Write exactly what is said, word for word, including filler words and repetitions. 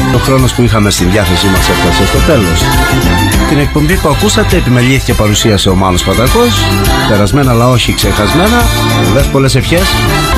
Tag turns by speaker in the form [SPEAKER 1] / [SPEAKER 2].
[SPEAKER 1] Ο χρόνος που είχαμε στη διάθεσή μας έφτασε στο τέλος. Την εκπομπή που ακούσατε επιμελήθηκε και παρουσίασε ο Μάνος Πατακός. Περασμένα αλλά όχι ξεχασμένα. Πολλές πολλές ευχές.